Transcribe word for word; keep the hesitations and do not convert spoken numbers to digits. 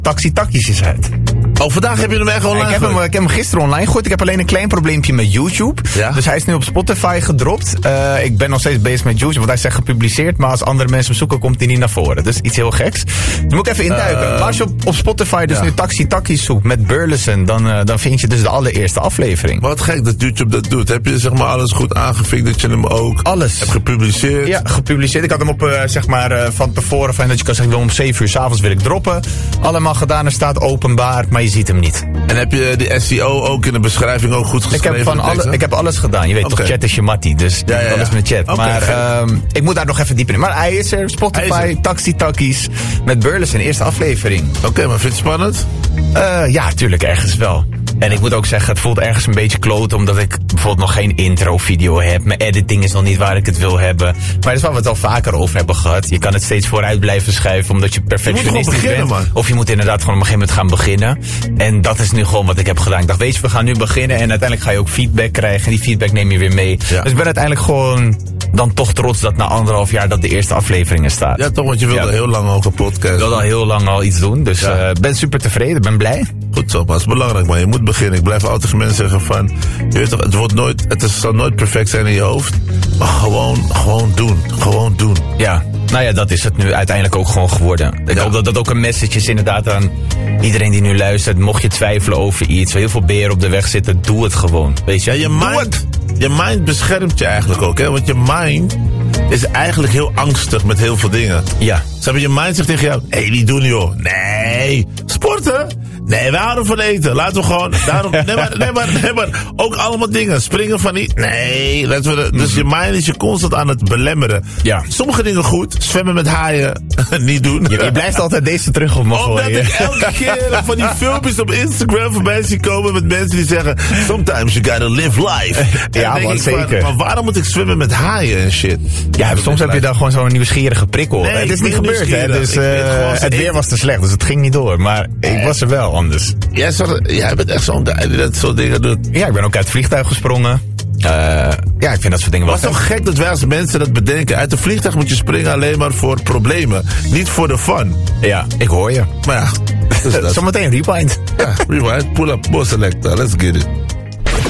Taxi Takkies is uit. Oh, vandaag heb je hem echt online ik heb, hem, ik heb hem gisteren online gegooid. Ik heb alleen een klein probleempje met YouTube. Ja? Dus hij is nu op Spotify gedropt. Uh, ik ben nog steeds bezig met YouTube, want hij is echt gepubliceerd. Maar als andere mensen hem zoeken, komt hij niet naar voren. Dus iets heel geks. Dus moet ik even induiken. Uh, maar als je op, op Spotify dus ja. nu Taxi Takkies zoekt met Burleson, dan, uh, dan vind je dus de allereerste aflevering. Wat gek dat YouTube dat doet. Heb je zeg maar alles goed aangevinkt dat je hem ook alles hebt gepubliceerd? Ja, gepubliceerd. Ik had hem op uh, zeg maar uh, van tevoren van dat je kan zeggen, om zeven uur 's avonds wil ik droppen. Allemaal gedaan, er staat openbaar, maar je ziet hem niet. En heb je de S E O ook in de beschrijving ook goed geschreven? Ik heb, van alle, ik heb alles gedaan. Je weet okay. toch, chat is je mattie. Dus ja, ja, ja. alles met chat. Okay, maar um, ik moet daar nog even dieper in. Maar hij is er. Spotify, is er. Taxi Takkies. Met Burleson, eerste aflevering. Oké, okay, maar vind je het spannend? Uh, ja, tuurlijk, ergens wel. En ik moet ook zeggen, het voelt ergens een beetje kloot, omdat ik bijvoorbeeld nog geen intro-video heb. Mijn editing is nog niet waar ik het wil hebben. Maar dat is waar we het al vaker over hebben gehad. Je kan het steeds vooruit blijven schuiven, omdat je perfectionistisch bent. Man. Of je moet inderdaad gewoon op een gegeven moment gaan beginnen. En dat is nu gewoon wat ik heb gedaan. Ik dacht, weet je, we gaan nu beginnen en uiteindelijk ga je ook feedback krijgen. En die feedback neem je weer mee. Ja. Dus ik ben uiteindelijk gewoon dan toch trots dat na anderhalf jaar dat de eerste afleveringen staat. Ja, toch, want je wilde ja. heel lang ook een podcast. Ik wilde al heel lang al iets doen. Dus ik ja. uh, ben super tevreden, ben blij. Goed zo, maar het is belangrijk, man. Je moet beginnen. Ik blijf altijd tegen mensen zeggen van, je weet toch, het wordt nooit, het zal nooit perfect zijn in je hoofd. Maar gewoon, gewoon doen. Gewoon doen. Ja. Nou ja, dat is het nu uiteindelijk ook gewoon geworden. Ik ja. hoop dat dat ook een message is inderdaad aan iedereen die nu luistert. Mocht je twijfelen over iets, waar heel veel beren op de weg zitten, doe het gewoon. Weet je, ja, je mind, je mind beschermt je eigenlijk ook, hè? Want je mind is eigenlijk heel angstig met heel veel dingen. Ja. Snap je, je mind zegt tegen jou, hé, hey, niet doen joh. Nee. Sporten? Nee, we houden van eten. Laten we gewoon, daarom, nee, maar, nee, maar, nee, maar, ook allemaal dingen. Springen van niet, nee. Laten we de, dus je mind is je constant aan het belemmeren. Ja. Sommige dingen goed, zwemmen met haaien, niet doen. Je, je blijft altijd deze terug op me gooien. Omdat ik elke keer van die filmpjes op Instagram voorbij zie komen met mensen die zeggen, sometimes you gotta live life. Ja, man, zeker. Van, maar waarom moet ik zwemmen met haaien en shit? Ja, soms life. heb je dan gewoon zo'n nieuwsgierige prikkel. Nee, het is niet gebeurd, hè. Dus uh, het weer was te slecht, dus het ging niet door. Maar ik eh. was er wel anders. Jij, zag, jij bent echt zo'n guy die dat soort dingen doet. Ja, ik ben ook uit het vliegtuig gesprongen. Uh, ja, ik vind dat soort dingen wel. Het is toch gek dat wij als mensen dat bedenken. Uit de vliegtuig moet je springen alleen maar voor problemen. Niet voor de fun. Ja, ik hoor je. Maar ja. Dus zometeen rewind. Ja, rewind. Pull up, more selector. Let's get it.